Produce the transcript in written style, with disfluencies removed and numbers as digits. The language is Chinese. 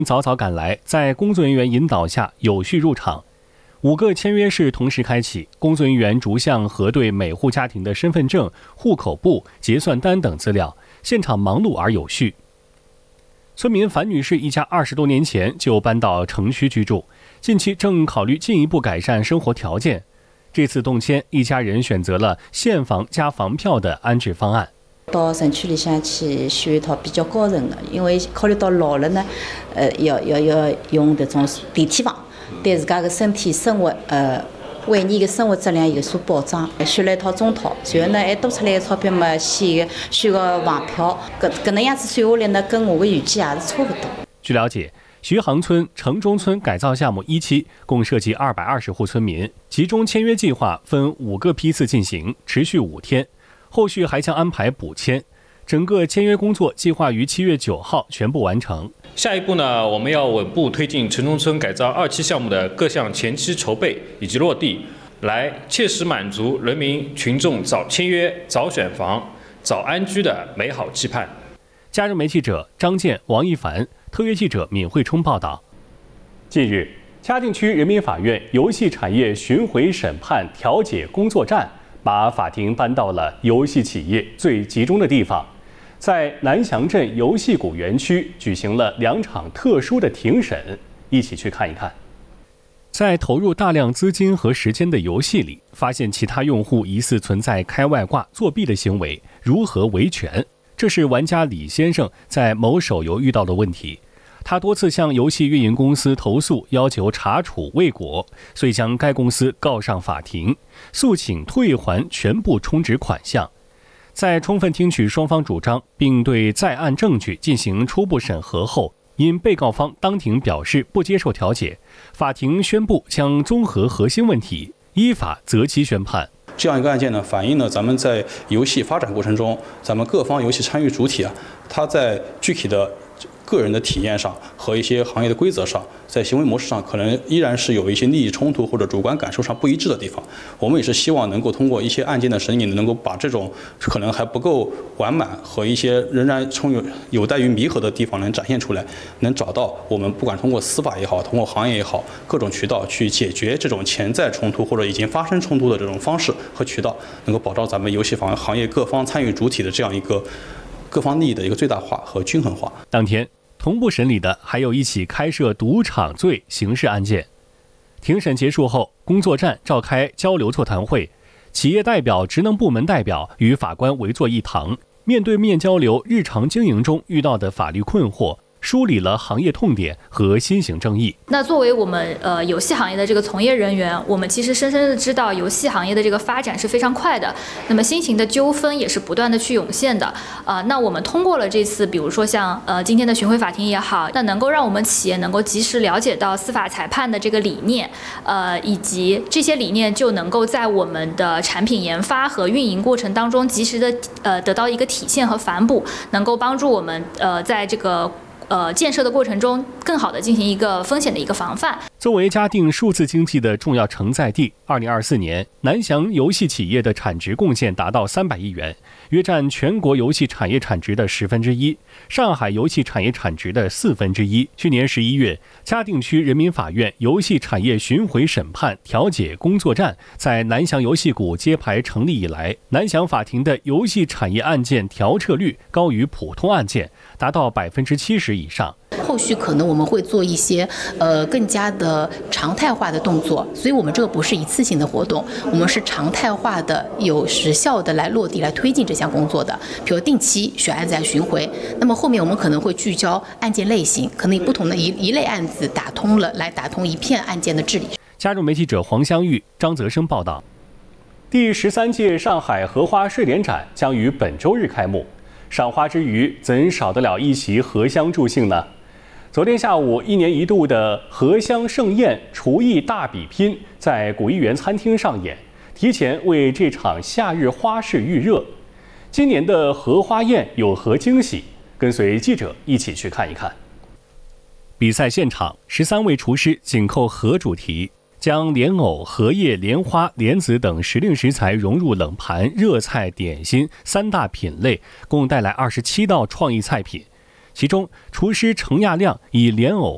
早早赶来，在工作人员引导下有序入场。5个签约式同时开启，工作人员逐项核对每户家庭的身份证、户口簿、结算单等资料，现场忙碌而有序。村民樊女士一家20多年前就搬到城区居住，近期正考虑进一步改善生活条件。这次动迁，一家人选择了现房加房票的安置方案。 到城区里向去选一套比较高层的，因为考虑到老了呢，要用这种电梯房，对自家的身体生活晚年的生活质量有所保障。选了一套中套，然后呢还多出来的钞票嘛，选个房票，搿能样子算下来呢，跟我的预计也是差不多。 据了解，徐杭村城中村改造项目1期共涉及220户村民，其中签约计划分5个批次进行，持续5天。后续还将安排补签，整个签约工作计划于7月9号全部完成。 下一步呢，我们要稳步推进城中村改造2期项目的各项前期筹备以及落地，来切实满足人民群众早签约、早选房、早安居的美好期盼。 加州媒记者张健、王一凡，特约记者闵慧冲报道。近日，嘉定区人民法院游戏产业巡回审判调解工作站把法庭搬到了游戏企业最集中的地方，在南翔镇游戏谷园区举行了2场特殊的庭审，一起去看一看。在投入大量资金和时间的游戏里，发现其他用户疑似存在开外挂、作弊的行为，如何维权？这是玩家李先生在某手游遇到的问题。他多次向游戏运营公司投诉，要求查处未果，遂将该公司告上法庭，诉请退还全部充值款项。在充分听取双方主张，并对在案证据进行初步审核后，因被告方当庭表示不接受调解，法庭宣布将综合核心问题，依法择期宣判。 这样一个案件呢，反映了咱们在游戏发展过程中，咱们各方游戏参与主体他在具体的个人的体验上和一些行业的规则上，在行为模式上可能依然是有一些利益冲突或者主观感受上不一致的地方。我们也是希望能够通过一些案件的审理，能够把这种可能还不够完满和一些仍然有待于弥合的地方能展现出来，能找到我们不管通过司法也好，通过行业也好，各种渠道去解决这种潜在冲突或者已经发生冲突的这种方式和渠道，能够保障咱们游戏行业各方参与主体的这样一个各方利益的一个最大化和均衡化。 当天同步审理的还有一起开设赌场罪刑事案件。庭审结束后，工作站召开交流座谈会，企业代表、职能部门代表与法官围坐一堂，面对面交流日常经营中遇到的法律困惑，梳理了行业痛点和新型争议。 那作为我们游戏行业的这个从业人员，我们其实深深的知道游戏行业的这个发展是非常快的，那么新型的纠纷也是不断的去涌现的。那我们通过了这次，比如说像今天的巡回法庭也好，那能够让我们企业能够及时了解到司法裁判的这个理念，以及这些理念就能够在我们的产品研发和运营过程当中及时的得到一个体现和反哺，能够帮助我们在这个建设的过程中更好的进行一个风险的一个防范。 作为嘉定数字经济的重要承载地，2024年南翔游戏企业的产值贡献达到300亿元，约占全国游戏产业产值的1/10，上海游戏产业产值的1/4。去年11月，嘉定区人民法院游戏产业巡回审判调解工作站在南翔游戏谷揭牌成立以来，南翔法庭的游戏产业案件调彻率高于普通案件，达到70%以上。 后续可能我们会做一些更加的常态化的动作，所以我们这个不是一次性的活动，我们是常态化的、有时效的来落地来推进这项工作的。比如定期选案子来巡回，那么后面我们可能会聚焦案件类型，可能以不同的一类案子打通了，来打通一片案件的治理。 加入媒记者黄香玉、张泽生报道。第13届上海荷花睡莲展将于本周日开幕，赏花之余，怎少得了一席荷香助兴呢？昨天下午，1年1度的荷香盛宴厨艺大比拼在古艺园餐厅上演，提前为这场夏日花市预热。今年的荷花宴有何惊喜？跟随记者一起去看一看。比赛现场，13位厨师紧扣荷主题，将莲藕、荷叶、莲花、莲子等时令食材融入冷盘、热菜、点心3大品类，共带来27道创意菜品。其中，厨师程亚亮以莲藕、